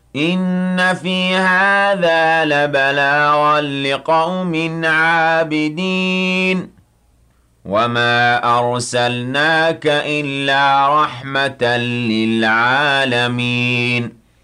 إن في هذا لبلاغا لقوم عابدين وما أرسلناك إلا رحمة للعالمين